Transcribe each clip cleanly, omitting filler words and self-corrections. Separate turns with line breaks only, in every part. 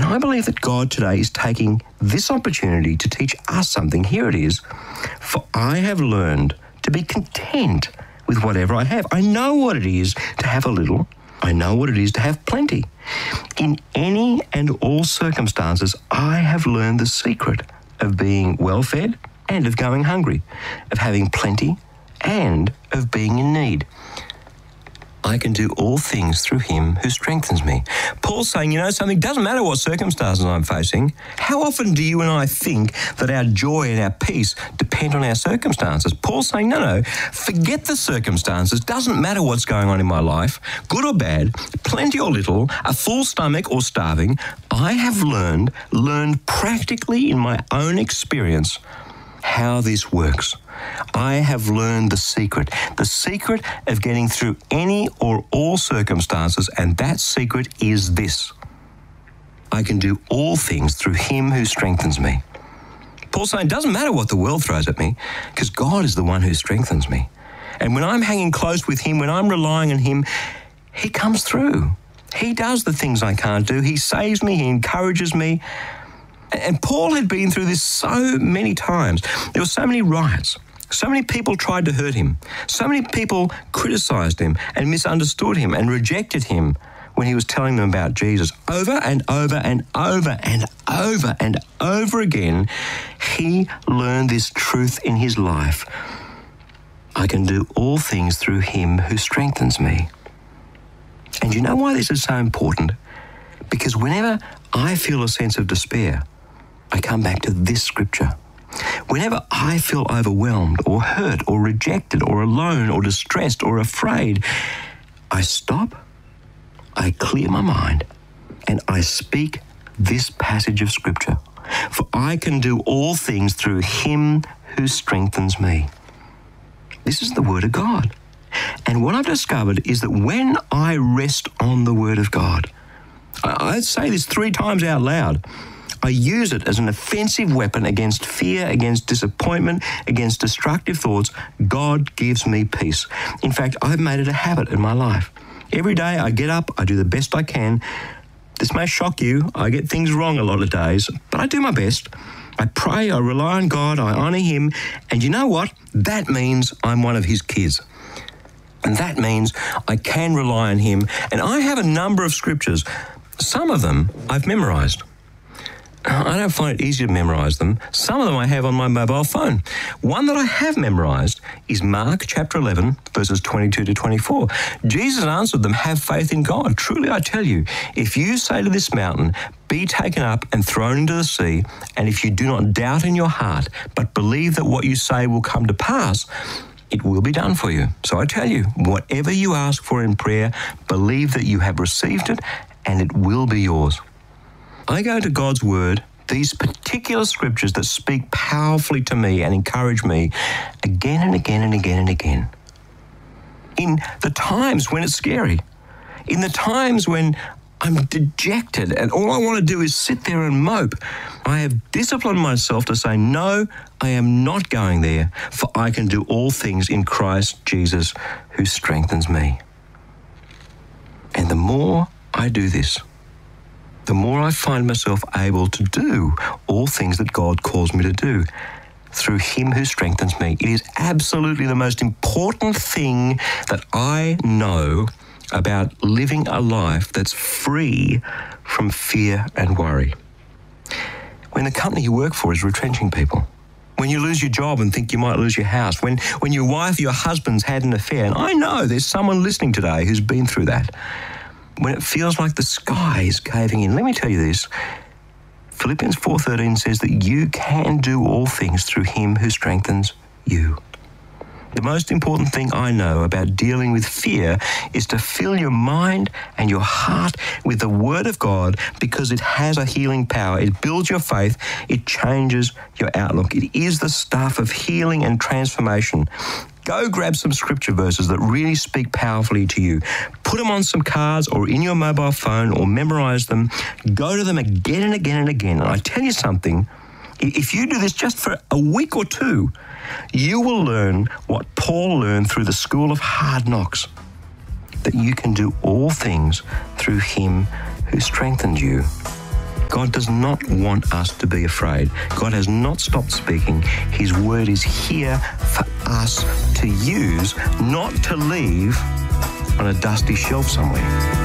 I believe that God today is taking this opportunity to teach us something. Here it is. For I have learned to be content with whatever I have. I know what it is to have a little. I know what it is to have plenty. In any and all circumstances, I have learned the secret of being well-fed and of going hungry, of having plenty and of being in need. I can do all things through him who strengthens me. Paul's saying, you know something, doesn't matter what circumstances I'm facing. How often do you and I think that our joy and our peace depend on our circumstances? Paul's saying, no, forget the circumstances. Doesn't matter what's going on in my life, good or bad, plenty or little, a full stomach or starving. I have learned practically in my own experience how this works. I have learned the secret of getting through any or all circumstances, and that secret is this. I can do all things through him who strengthens me. Paul's saying it doesn't matter what the world throws at me, because God is the one who strengthens me. And when I'm hanging close with him, when I'm relying on him, he comes through. He does the things I can't do. He saves me. He encourages me. And Paul had been through this so many times. There were so many riots. So many people tried to hurt him. So many people criticized him and misunderstood him and rejected him when he was telling them about Jesus. Over and over and over and over and over again, he learned this truth in his life. I can do all things through him who strengthens me. And you know why this is so important? Because whenever I feel a sense of despair, I come back to this scripture. Whenever I feel overwhelmed or hurt or rejected or alone or distressed or afraid, I stop, I clear my mind, and I speak this passage of scripture. For I can do all things through him who strengthens me. This is the word of God. And what I've discovered is that when I rest on the word of God, I say this 3 times out loud, I use it as an offensive weapon against fear, against disappointment, against destructive thoughts. God gives me peace. In fact, I've made it a habit in my life. Every day I get up, I do the best I can. This may shock you. I get things wrong a lot of days, but I do my best. I pray, I rely on God, I honour him. And you know what? That means I'm one of his kids. And that means I can rely on him. And I have a number of scriptures. Some of them I've memorised. I don't find it easy to memorise them. Some of them I have on my mobile phone. One that I have memorised is Mark chapter 11, verses 22 to 24. Jesus answered them, have faith in God. Truly I tell you, if you say to this mountain, be taken up and thrown into the sea, and if you do not doubt in your heart, but believe that what you say will come to pass, it will be done for you. So I tell you, whatever you ask for in prayer, believe that you have received it, and it will be yours. I go to God's word, these particular scriptures that speak powerfully to me and encourage me again and again and again and again. In the times when it's scary, in the times when I'm dejected and all I want to do is sit there and mope, I have disciplined myself to say, no, I am not going there, for I can do all things in Christ Jesus who strengthens me. And the more I do this, the more I find myself able to do all things that God calls me to do through him who strengthens me. It is absolutely the most important thing that I know about living a life that's free from fear and worry. When the company you work for is retrenching people, when you lose your job and think you might lose your house, when your wife or your husband's had an affair, and I know there's someone listening today who's been through that, when it feels like the sky is caving in. Let me tell you this. Philippians 4:13 says that you can do all things through him who strengthens you. The most important thing I know about dealing with fear is to fill your mind and your heart with the word of God, because it has a healing power. It builds your faith. It changes your outlook. It is the stuff of healing and transformation. Go grab some scripture verses that really speak powerfully to you. Put them on some cards or in your mobile phone or memorize them. Go to them again and again and again. And I tell you something, if you do this just for a week or 2, you will learn what Paul learned through the school of hard knocks, that you can do all things through him who strengthens you. God does not want us to be afraid. God has not stopped speaking. His word is here for us to use, not to leave on a dusty shelf somewhere.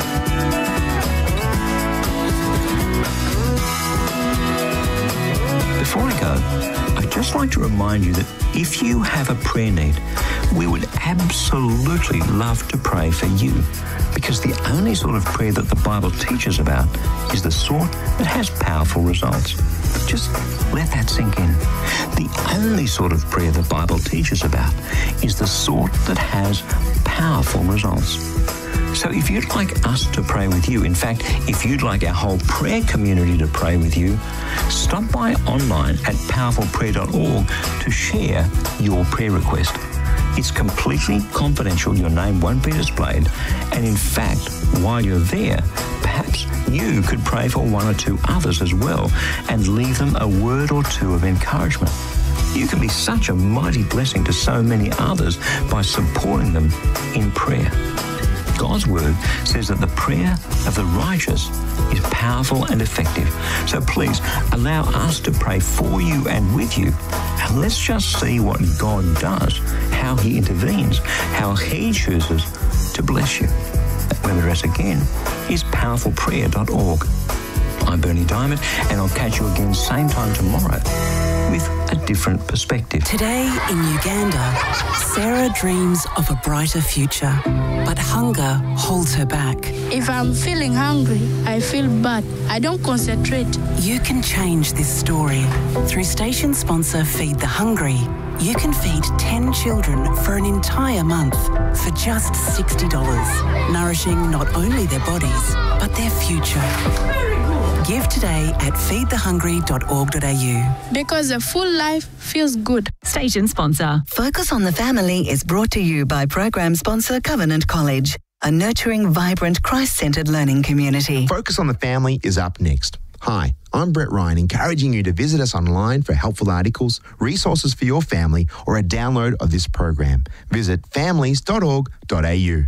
Before I go, I'd just like to remind you that if you have a prayer need, we would absolutely love to pray for you, because the only sort of prayer that the Bible teaches about is the sort that has powerful results. Just let that sink in. The only sort of prayer the Bible teaches about is the sort that has powerful results. So if you'd like us to pray with you, in fact, if you'd like our whole prayer community to pray with you, stop by online at powerfulprayer.org to share your prayer request. It's completely confidential. Your name won't be displayed. And in fact, while you're there, perhaps you could pray for one or two others as well and leave them a word or two of encouragement. You can be such a mighty blessing to so many others by supporting them in prayer. God's word says that the prayer of the righteous is powerful and effective. So please allow us to pray for you and with you. And let's just see what God does, how he intervenes, how he chooses to bless you. That web address again is powerfulprayer.org. I'm Bernie Diamond, and I'll catch you again same time tomorrow with a different perspective.
Today in Uganda, Sarah dreams of a brighter future, but hunger holds her back.
If I'm feeling hungry, I feel bad. I don't concentrate.
You can change this story. Through station sponsor Feed the Hungry, you can feed 10 children for an entire month for just $60, nourishing not only their bodies, but their future. Give today at feedthehungry.org.au.
Because a full life feels good.
Station sponsor.
Focus on the Family is brought to you by program sponsor Covenant College, a nurturing, vibrant, Christ-centered learning community.
Focus on the Family is up next. Hi, I'm Brett Ryan, encouraging you to visit us online for helpful articles, resources for your family, or a download of this program. Visit families.org.au.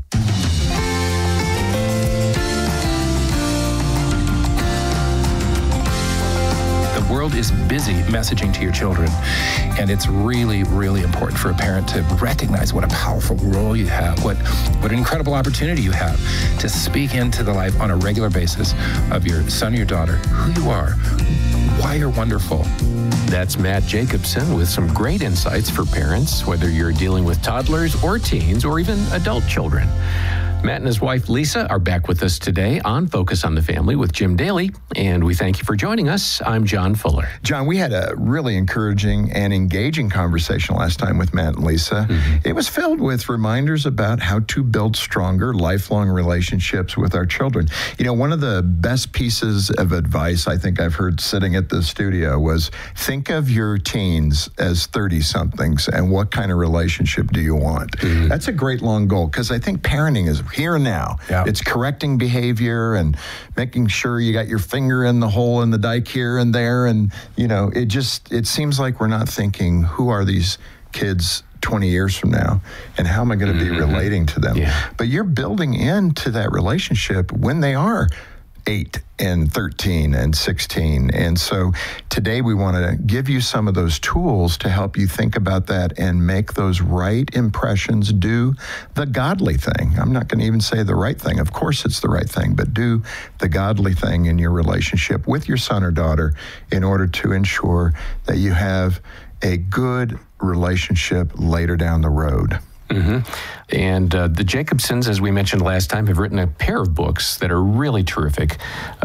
The world is busy messaging to your children, and it's really, really important for a parent to recognize what a powerful role you have, what an incredible opportunity you have to speak into the life on a regular basis of your son or your daughter, who you are, why you're wonderful.
That's Matt Jacobson with some great insights for parents, whether you're dealing with toddlers or teens or even adult children. Matt and his wife, Lisa, are back with us today on Focus on the Family with Jim Daly, and we thank you for joining us. I'm John Fuller.
John, we had a really encouraging and engaging conversation last time with Matt and Lisa. Mm-hmm. It was filled with reminders about how to build stronger, lifelong relationships with our children. You know, one of the best pieces of advice I think I've heard sitting at the studio was think of your teens as 30-somethings and what kind of relationship do you want? Mm-hmm. That's a great long goal, because I think parenting is here and now. Yeah. It's correcting behavior and making sure you got your finger in the hole in the dike here and there. And, you know, it seems like we're not thinking, who are these kids 20 years from now, and how am I going to be relating to them? Yeah. But you're building into that relationship when they are 8 and 13 and 16. And so today we want to give you some of those tools to help you think about that and make those right impressions, do the godly thing. I'm not going to even say the right thing. Of course it's the right thing, but do the godly thing in your relationship with your son or daughter in order to ensure that you have a good relationship later down the road.
Mm-hmm. And the Jacobsons, as we mentioned last time, have written a pair of books that are really terrific.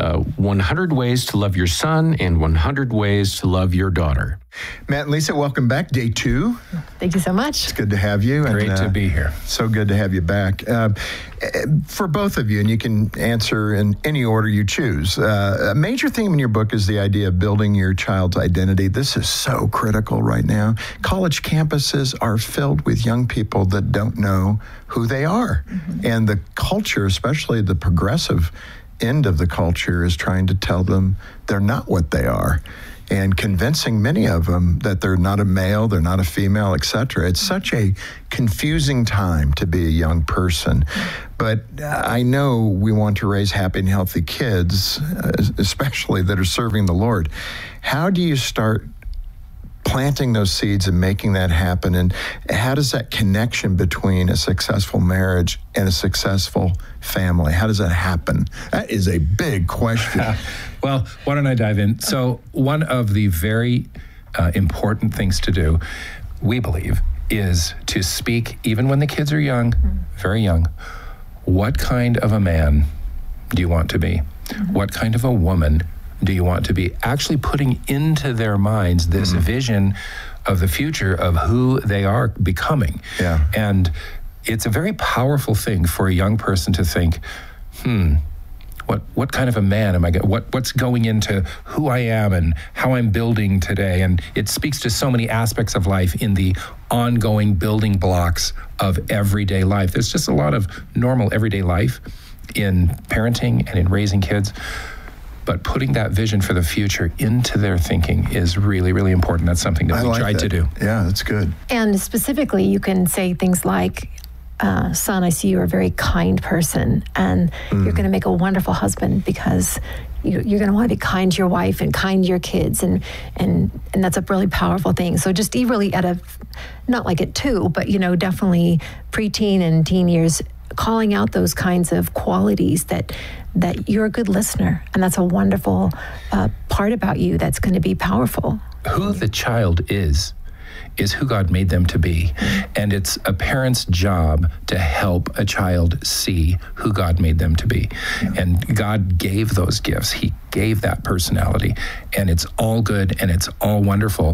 100 Ways to Love Your Son and 100 Ways to Love Your Daughter.
Matt and Lisa, welcome back. Day 2.
Thank you so much.
It's good to have you.
Great to be here.
So good to have you back. For both of you, and you can answer in any order you choose, a major theme in your book is the idea of building your child's identity. This is so critical right now. College campuses are filled with young people that don't know who they are. Mm-hmm. And the culture, especially the progressive end of the culture is trying to tell them they're not what they are, and convincing many of them that they're not a male, they're not a female, etc. It's such a confusing time to be a young person. But I know we want to raise happy and healthy kids, especially that are serving the Lord. How do you start planting those seeds and making that happen? And how does that connection between a successful marriage and a successful family, how does that happen? That is a big question.
Well, why don't I dive in? So one of the very important things to do, we believe, is to speak, even when the kids are young, very young, what kind of a man do you want to be? What kind of a woman do you want to be? Actually putting into their minds this vision of the future of who they are becoming.
Yeah.
And it's a very powerful thing for a young person to think, what kind of a man am I? What's going into who I am and how I'm building today? And it speaks to so many aspects of life in the ongoing building blocks of everyday life. There's just a lot of normal everyday life in parenting and in raising kids. But putting that vision for the future into their thinking is really, really important. That's something that we tried to do.
Yeah, that's good.
And specifically, you can say things like, son, I see you're a very kind person, and you're going to make a wonderful husband because you're going to want to be kind to your wife and kind to your kids, and that's a really powerful thing. So just really not like at 2, but definitely preteen and teen years, calling out those kinds of qualities that you're a good listener, and that's a wonderful part about you that's going to be powerful.
Who the child is who God made them to be. And it's a parent's job to help a child see who God made them to be. And God gave those gifts. He gave that personality. And it's all good and it's all wonderful.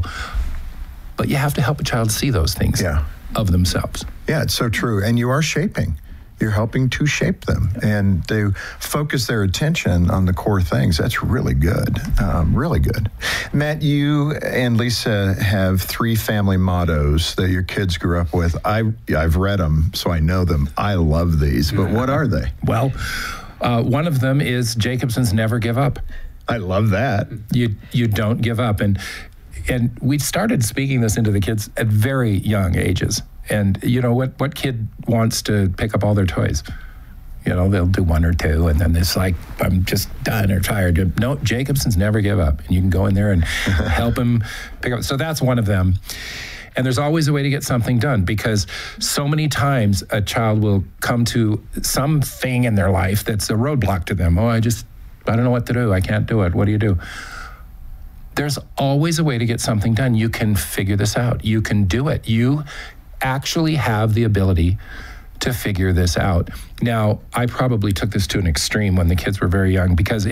But you have to help a child see those things of themselves.
Yeah, it's so true. And you are shaping. You're helping to shape them and to focus their attention on the core things. That's really good, really good. Matt, you and Lisa have 3 family mottos that your kids grew up with. I've read them, so I know them. I love these, but what are they?
Well, one of them is Jacobson's never give up.
I love that.
You don't give up. And we started speaking this into the kids at very young ages. And what kid wants to pick up all their toys? They'll do 1 or 2, and then it's like, I'm just done or tired. No, Jacobson's never give up. And you can go in there and help him pick up. So that's one of them. And there's always a way to get something done, because so many times a child will come to something in their life that's a roadblock to them. I don't know what to do. I can't do it. What do you do? There's always a way to get something done. You can figure this out. You can do it. You actually have the ability to figure this out. Now, I probably took this to an extreme when the kids were very young, because I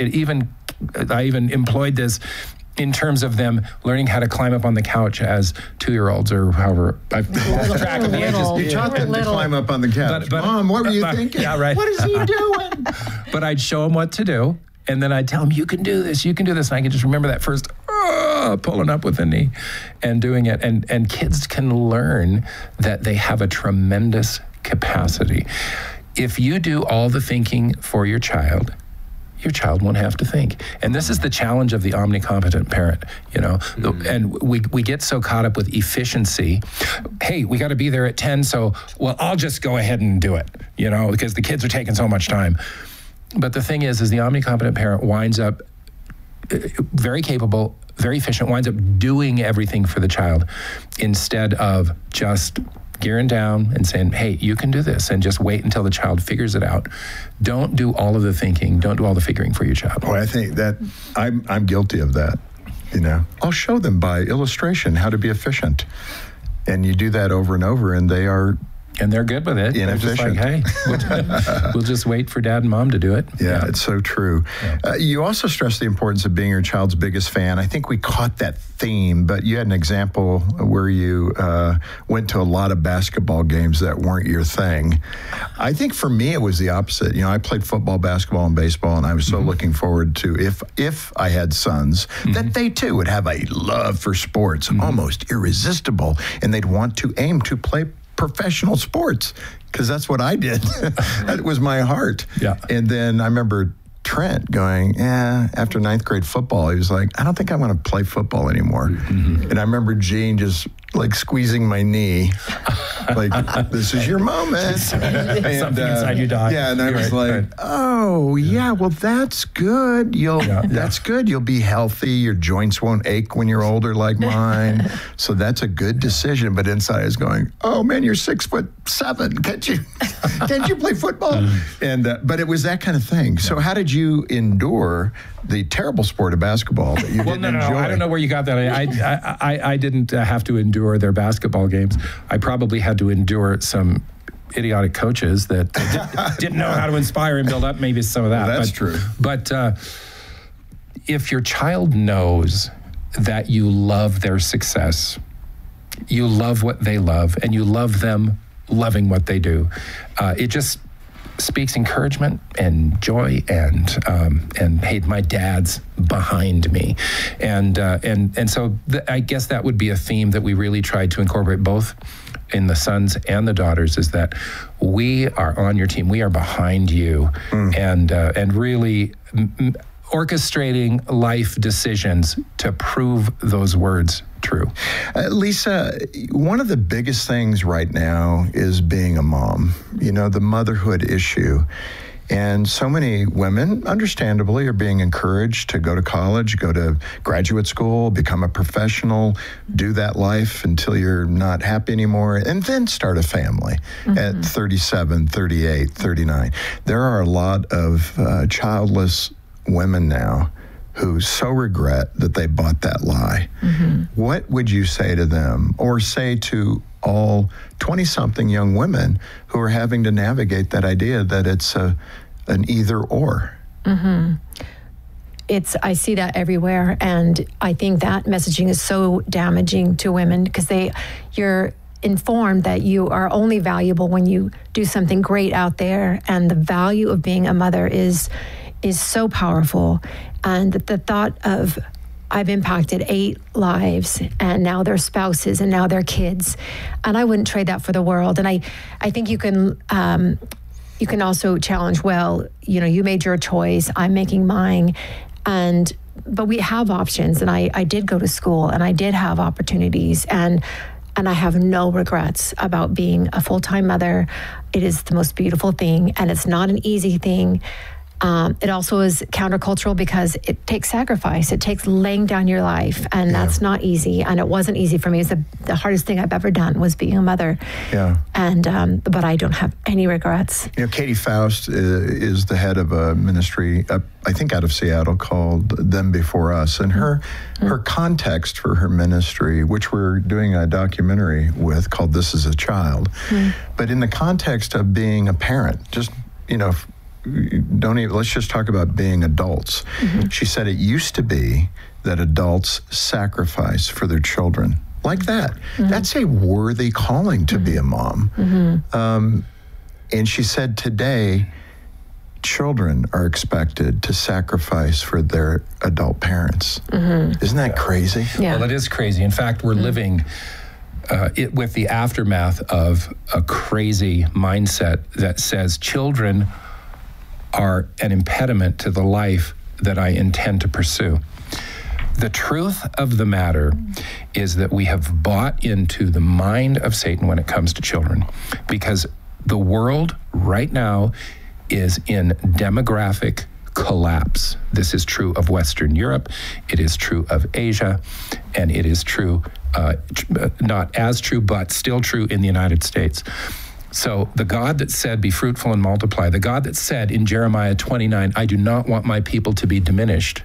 even employed this in terms of them learning how to climb up on the couch as 2-year-olds or however. I've lost track of the ages.
You taught them to climb up on the couch.
But
Mom, what were you thinking?
Yeah, right.
What is he doing?
But I'd show them what to do, and then I'd tell them, you can do this, and I can just remember that first pulling up with the knee and doing it. And kids can learn that they have a tremendous capacity. If you do all the thinking for your child won't have to think. And this is the challenge of the omnicompetent parent, and we get so caught up with efficiency. Hey, we got to be there at 10, so, I'll just go ahead and do it, because the kids are taking so much time. But the thing is the omnicompetent parent winds up very capable, very efficient, winds up doing everything for the child instead of just gearing down and saying, hey, you can do this, and just wait until the child figures it out. Don't do all of the thinking. Don't do all the figuring for your child.
Well, I think that I'm guilty of that. I'll show them by illustration how to be efficient. And you do that over and over, and
they're good with it. They're just like, hey, we'll just wait for Dad and Mom to do it.
Yeah, it's so true. Yeah. You also stress the importance of being your child's biggest fan. I think we caught that theme, but you had an example where you went to a lot of basketball games that weren't your thing. I think for me, it was the opposite. I played football, basketball, and baseball, and I was so looking forward to, if I had sons, that they too would have a love for sports, almost irresistible, and they'd want to aim to play professional sports, because that's what I did. That was my heart.
Yeah.
And then I remember Trent going, after ninth grade football, he was like, I don't think I want to play football anymore. Mm-hmm. And I remember Gene just like squeezing my knee, like, this is your moment.
Something inside you died.
Yeah, and I was like, oh, yeah, well, that's good. That's good. You'll be healthy. Your joints won't ache when you're older like mine. So that's a good decision. But inside I was going, oh, man, you're 6'7". Can't you play football? And but it was that kind of thing. So how did you endure the terrible sport of basketball that you didn't enjoy?
I don't know where you got that. I didn't have to endure their basketball games. I probably had to endure some idiotic coaches that didn't know how to inspire and build up. Maybe some of that.
Well, that's true.
But if your child knows that you love their success, you love what they love, and you love them loving what they do, it just speaks encouragement and joy and hey, my dad's behind me, and so I guess that would be a theme that we really tried to incorporate both in the sons and the daughters, is that we are on your team, we are behind you, and really orchestrating life decisions to prove those words true.
Lisa, one of the biggest things right now is being a mom, the motherhood issue. And so many women, understandably, are being encouraged to go to college, go to graduate school, become a professional, do that life until you're not happy anymore, and then start a family at 37, 38, 39. There are a lot of childless women now who so regret that they bought that lie. What would you say to them, or say to all 20-something young women who are having to navigate that idea that it's an either or?
I see that everywhere, and I think that messaging is so damaging to women, because you're informed that you are only valuable when you do something great out there, and the value of being a mother is so powerful. And the thought of, I've impacted 8 lives, and now their spouses, and now their kids, and I wouldn't trade that for the world. And I think you can also challenge, well, you made your choice, I'm making mine, but we have options. And I did go to school, and I did have opportunities, and I have no regrets about being a full-time mother. It is the most beautiful thing, and it's not an easy thing. It also is countercultural because it takes sacrifice. It takes laying down your life, and that's not easy. And it wasn't easy for me. It's the hardest thing I've ever done was being a mother. Yeah. And but I don't have any regrets.
Katie Faust is the head of a ministry, I think out of Seattle, called Them Before Us, and her context for her ministry, which we're doing a documentary with called This Is a Child, but in the context of being a parent, just let's just talk about being adults. She said it used to be that adults sacrifice for their children. Like that. That's a worthy calling to be a mom. And she said today, children are expected to sacrifice for their adult parents. Isn't that crazy?
Yeah. Well, it is crazy. In fact, we're living with the aftermath of a crazy mindset that says children are an impediment to the life that I intend to pursue. The truth of the matter is that we have bought into the mind of Satan when it comes to children, because the world right now is in demographic collapse. This is true of Western Europe, it is true of Asia, and it is true, not as true, but still true in the United States. So the God that said, be fruitful and multiply, the God that said in Jeremiah 29, I do not want my people to be diminished,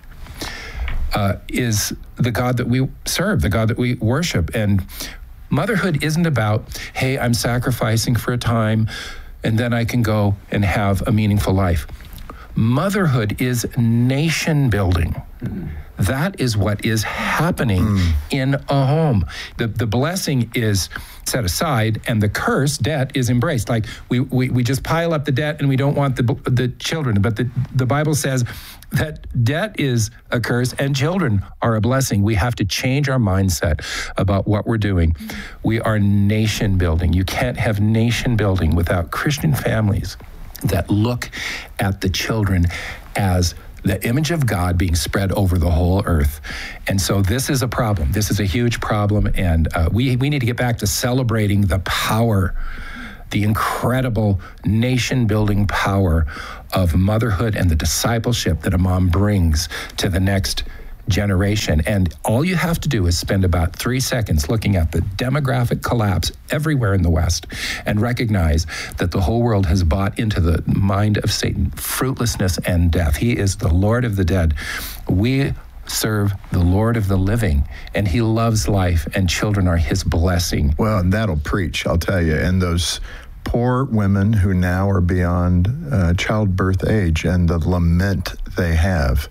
is the God that we serve, the God that we worship. And motherhood isn't about, hey, I'm sacrificing for a time, and then I can go and have a meaningful life. Motherhood is nation building. That is what is happening in a home. The blessing is set aside, and the curse, debt, is embraced. Like we just pile up the debt, and we don't want the children. But the Bible says that debt is a curse and children are a blessing. We have to change our mindset about what we're doing. We are nation building. You can't have nation building without Christian families that look at the children as the image of God being spread over the whole earth. And so this is a problem. This is a huge problem, and we need to get back to celebrating the power, the incredible nation-building power of motherhood and the discipleship that a mom brings to the next generation. And all you have to do is spend about 3 seconds looking at the demographic collapse everywhere in the West and recognize that the whole world has bought into the mind of Satan, fruitlessness and death. He is the Lord of the dead. We serve the Lord of the living, and he loves life, and children are his blessing.
Well, and that'll preach, I'll tell you. And those poor women who now are beyond childbirth age and the lament they have,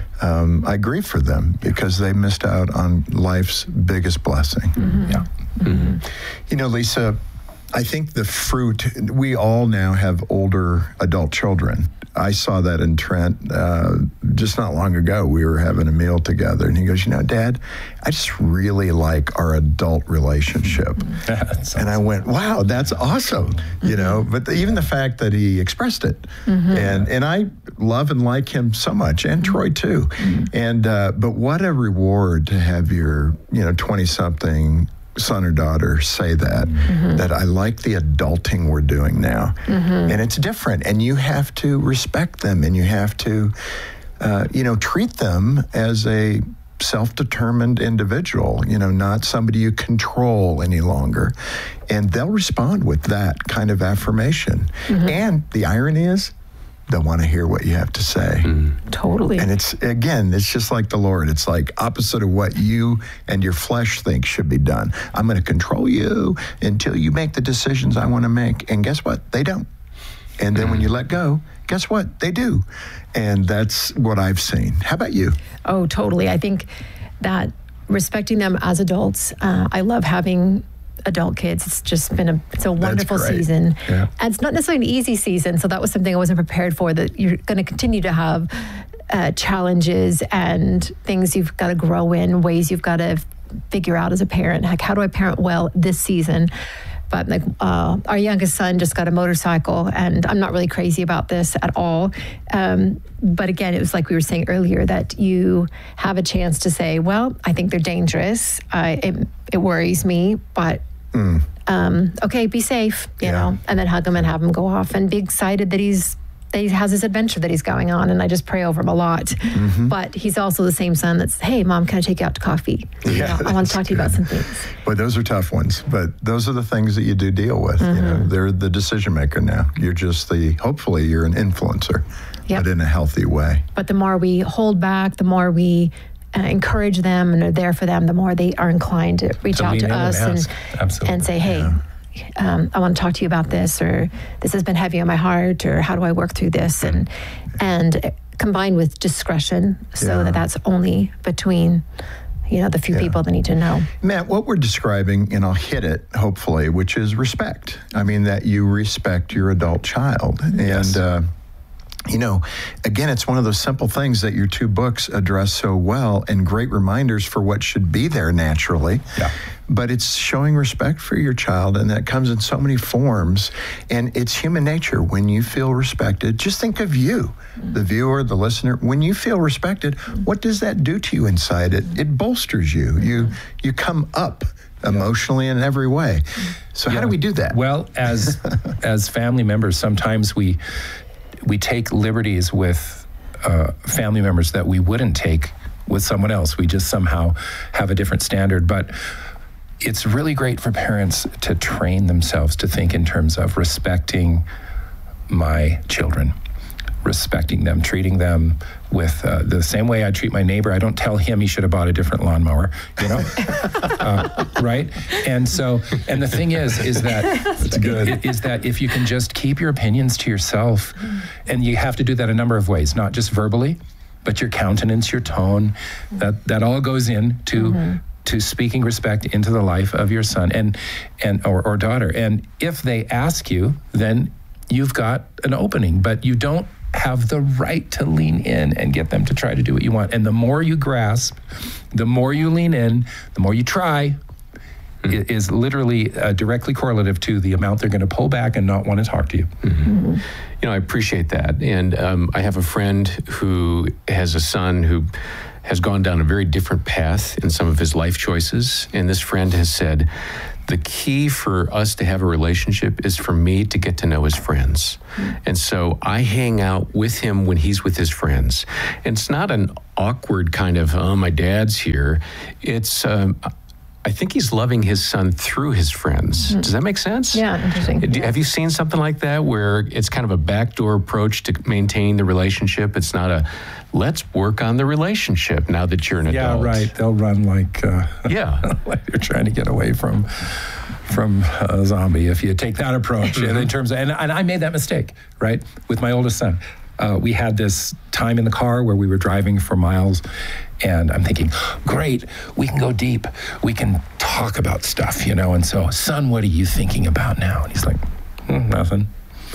I grieve for them because they missed out on life's biggest blessing.
Yeah.
You know, Lisa, I think the fruit, we all now have older adult children. I saw that in Trent just not long ago. We were having a meal together, and he goes, you know, Dad, I just really like our adult relationship. And I went, wow, that's awesome, you know, but even the fact that he expressed it. And I love and like him so much, and Troy too. And but what a reward to have your, you know, 20-something son or daughter say that, that I like the adulting we're doing now. And it's different, and you have to respect them, and you have to, you know, treat them as a self-determined individual, you know, not somebody you control any longer. And they'll respond with that kind of affirmation. And the irony is, they'll want to hear what you have to say.
Totally.
And it's, again, it's just like the Lord. It's like opposite of what you and your flesh think should be done. I'm going to control you until you make the decisions I want to make. And guess what? They don't. And then when you let go, guess what? They do. And that's what I've seen. How about you?
Oh, totally. I think that respecting them as adults, I love having adult kids. It's just been a wonderful season. And it's not necessarily an easy season, so that was something I wasn't prepared for, that you're going to continue to have challenges and things you've got to grow in, ways you've got to figure out as a parent. Like, how do I parent well this season? But like our youngest son just got a motorcycle, and I'm not really crazy about this at all. But again, it was like we were saying earlier, that you have a chance to say, well, I think they're dangerous. It worries me, but okay, be safe, you know, and then hug him and have him go off and be excited that he has this adventure that he's going on. And I just pray over him a lot. But he's also the same son that's, hey, Mom, can I take you out to coffee? You know, I want to talk to you about some things.
But those are tough ones. But those are the things that you do deal with. You know, they're the decision maker now. You're just hopefully you're an influencer, but in a healthy way.
But the more we hold back, the more we encourage them and are there for them, the more they are inclined to reach out to us and say, hey, I want to talk to you about this, or this has been heavy on my heart, or how do I work through this? And combined with discretion, so that's only between, you know, the few people that need to know.
Matt, what we're describing, and I'll hit it, hopefully, which is respect. I mean, that you respect your adult child. And, you know, again, it's one of those simple things that your two books address so well, and great reminders for what should be there naturally. But it's showing respect for your child, and that comes in so many forms. And it's human nature. When you feel respected, just think of you, the viewer, the listener. When you feel respected, what does that do to you inside? It bolsters you. You come up emotionally in every way. So how do we do that?
Well, as family members, sometimes we take liberties with family members that we wouldn't take with someone else. We just somehow have a different standard. But it's really great for parents to train themselves to think in terms of respecting my children, respecting them, treating them with the same way I treat my neighbor. I don't tell him he should have bought a different lawnmower, you know, right? And the thing is that if you can just keep your opinions to yourself, and you have to do that a number of ways, not just verbally, but your countenance, your tone, that all goes into to speaking respect into the life of your son or daughter. And if they ask you, then you've got an opening, but you don't have the right to lean in and get them to try to do what you want. And the more you grasp, the more you lean in, the more you try, is literally directly correlative to the amount they're going to pull back and not want to talk to you.
I appreciate that. And I have a friend who has a son who has gone down a very different path in some of his life choices. And this friend has said, the key for us to have a relationship is for me to get to know his friends. And so I hang out with him when he's with his friends. And it's not an awkward kind of, oh, my dad's here. It's, I think he's loving his son through his friends. Does that make sense?
Yeah, interesting.
Have you seen something like that where it's kind of a backdoor approach to maintain the relationship? It's not a, let's work on the relationship now that you're an adult.
Yeah, right. They'll run like
yeah,
like they're trying to get away from a zombie if you take that approach. And in terms of, and I made that mistake, right, with my oldest son. We had this time in the car where we were driving for miles, and I'm thinking, great, we can go deep. We can talk about stuff, And so, son, what are you thinking about now? And he's like, nothing,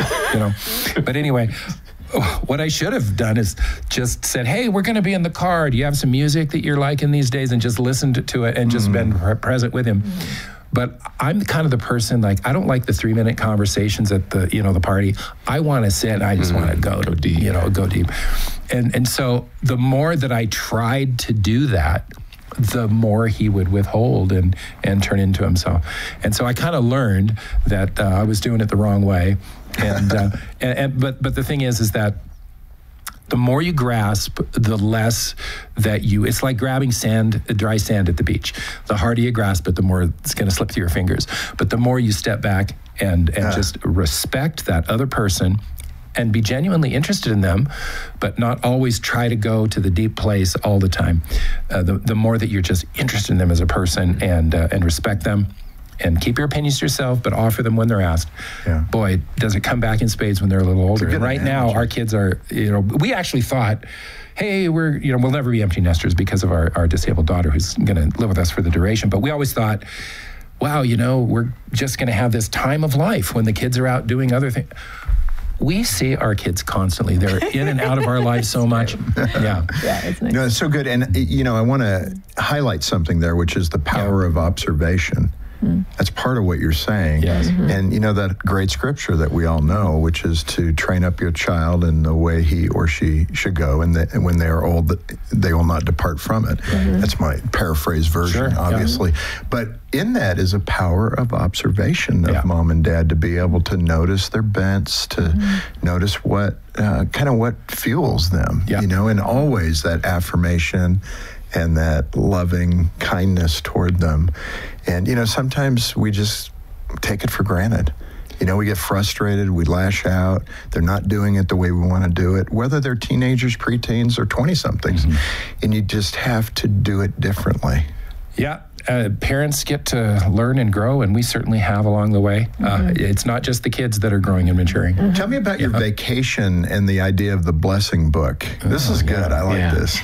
But anyway, what I should have done is just said, hey, we're going to be in the car. Do you have some music that you're liking these days? And just listened to it and just been present with him. But I'm kind of the person, like, I don't like the 3-minute conversations at the, the party. I want to sit, I just want to go deep, go deep. And so the more that I tried to do that, the more he would withhold and turn into himself. And so I kind of learned that I was doing it the wrong way. But the thing is that the more you grasp, the less that it's like grabbing dry sand at the beach. The harder you grasp it, the more it's going to slip through your fingers. But the more you step back and just respect that other person and be genuinely interested in them, but not always try to go to the deep place all the time. The more that you're just interested in them as a person and respect them, and keep your opinions to yourself, but offer them when they're asked. Yeah. Boy, does it come back in spades when they're a little older. And right now, our kids are, we actually thought, hey, we'll never be empty nesters because of our disabled daughter who's going to live with us for the duration. But we always thought, wow, we're just going to have this time of life when the kids are out doing other things. We see our kids constantly. They're in and out of our lives so much. Yeah,
it's nice.
It's so good. And, I want to highlight something there, which is the power of observation. That's part of what you're saying.
Yes.
And that great scripture that we all know, which is to train up your child in the way he or she should go, and when they are old, they will not depart from it. That's my paraphrase version, obviously. But in that is a power of observation of mom and dad, to be able to notice their bents, to notice what what fuels them, and always that affirmation and that loving kindness toward them. And, sometimes we just take it for granted. We get frustrated, we lash out, they're not doing it the way we want to do it, whether they're teenagers, preteens, or 20-somethings. And you just have to do it differently.
Yeah. Parents get to learn and grow, and we certainly have along the way. It's not just the kids that are growing and maturing.
Tell me about your vacation and the idea of the blessing book. This is good. I like this.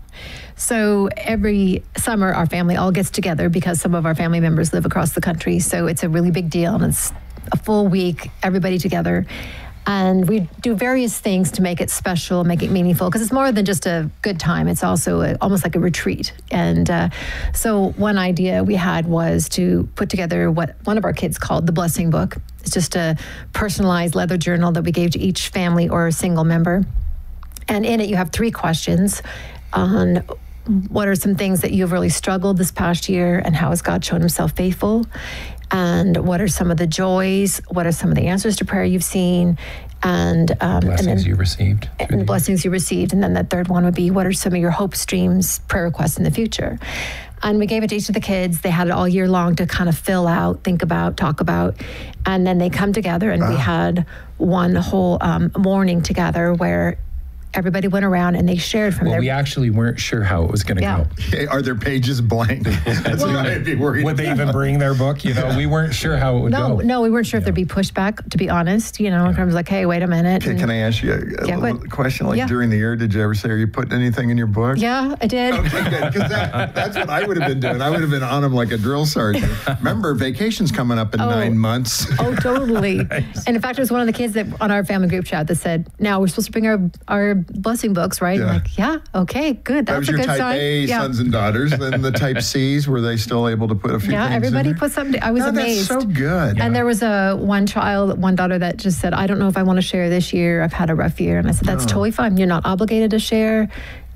So every summer, our family all gets together because some of our family members live across the country. So it's a really big deal, and it's a full week, everybody together. And we do various things to make it special, make it meaningful, because it's more than just a good time. It's also almost like a retreat. And so one idea we had was to put together what one of our kids called the Blessing Book. It's just a personalized leather journal that we gave to each family or single member. And in it, you have 3 questions on what are some things that you've really struggled this past year, and how has God shown himself faithful? And what are some of the joys? What are some of the answers to prayer you've seen? And
blessings you received.
And the blessings you received. And then the third one would be, what are some of your hopes, dreams, prayer requests in the future? And we gave it to each of the kids. They had it all year long to kind of fill out, think about, talk about. And then they come together, and we had one whole morning together where everybody went around and they shared from their...
We actually weren't sure how it was going to go.
Hey, are their pages blank? That's what I'd be worried
Would they even bring their book? We weren't sure how it would go.
No, we weren't sure if there'd be pushback, to be honest, in terms of like, hey, wait a minute.
Okay, can I ask you a question? During the year, did you ever say, are you putting anything in your book?
Yeah, I did.
Okay, good, because that's what I would have been doing. I would have been on them like a drill sergeant. Remember, vacation's coming up in 9 months.
Oh, totally. And in fact, it was one of the kids that on our family group chat that said, now we're supposed to bring our blessing books, right?
Yeah.
I'm like, yeah, okay, good.
That
That's
was
a
your
good
type
sign.
A sons and daughters. Then the type C's, were they still able to put a few
Yeah,
things
everybody
in there?
put something. I was amazed.
That's so good.
And there was one daughter that just said, I don't know if I want to share this year. I've had a rough year. And I said, that's totally fine. You're not obligated to share.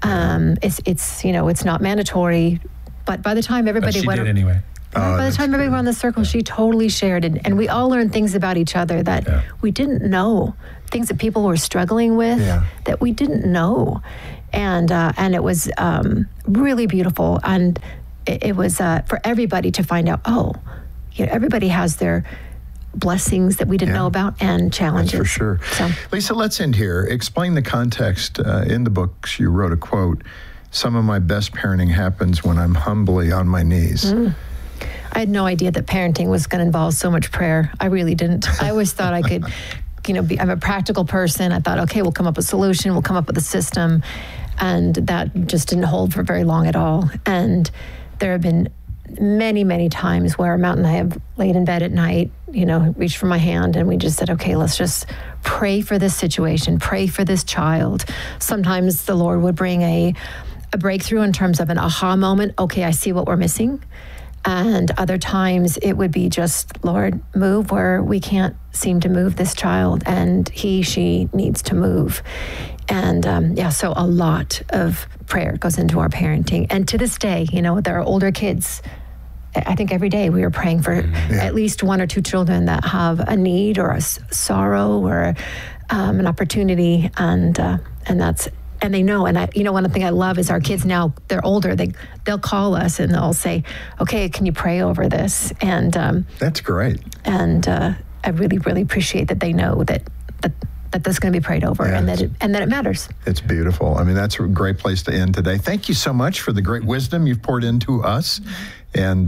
It's not mandatory. But by the time everybody
But she
went
did anyway.
by the time everybody went around the circle, she totally shared it. And we all learned things about each other that we didn't know, things that people were struggling with that we didn't know. And it was really beautiful. And it was for everybody to find out, everybody has their blessings that we didn't know about and challenges.
That's for sure.
So,
Lisa, let's end here. Explain the context. In the books, you wrote a quote, "Some of my best parenting happens when I'm humbly on my knees."
I had no idea that parenting was going to involve so much prayer. I really didn't. I always thought I could, I'm a practical person. I thought, okay, we'll come up with a solution. We'll come up with a system. And that just didn't hold for very long at all. And there have been many, many times where Matt and I have laid in bed at night, reached for my hand and we just said, okay, let's just pray for this situation, pray for this child. Sometimes the Lord would bring a breakthrough in terms of an aha moment. Okay, I see what we're missing. And other times it would be just, Lord, move where we can't seem to move this child and she needs to move. And so a lot of prayer goes into our parenting. And to this day, with our older kids, I think every day we are praying for at least one or two children that have a need or a sorrow or an opportunity. And they know. And one thing I love is our kids now, they're older, they'll call us and they'll say, okay, can you pray over this? And
that's great.
And I really, really appreciate that they know that that's going to be prayed over and that it matters.
It's beautiful. I mean, that's a great place to end today. Thank you so much for the great wisdom you've poured into us. And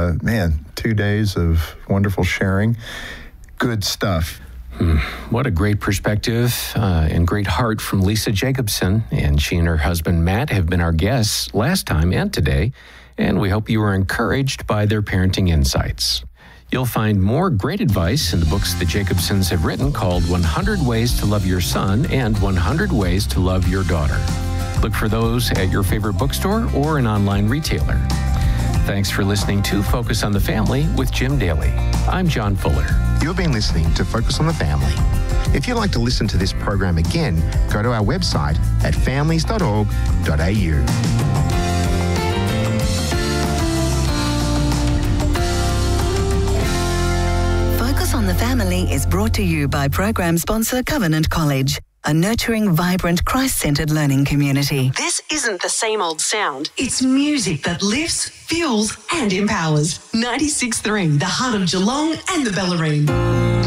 2 days of wonderful sharing. Good stuff.
What a great perspective and great heart from Lisa Jacobson. And she and her husband, Matt, have been our guests last time and today. And we hope you were encouraged by their parenting insights. You'll find more great advice in the books the Jacobsons have written called 100 Ways to Love Your Son and 100 Ways to Love Your Daughter. Look for those at your favorite bookstore or an online retailer. Thanks for listening to Focus on the Family with Jim Daly. I'm John Fuller.
You've been listening to Focus on the Family. If you'd like to listen to this program again, go to our website at families.org.au.
Focus on the Family is brought to you by program sponsor Covenant College, a nurturing, vibrant, Christ-centered learning community.
This isn't the same old sound. It's music that lifts, fuels and empowers. 96.3, the heart of Geelong and the Bellarine.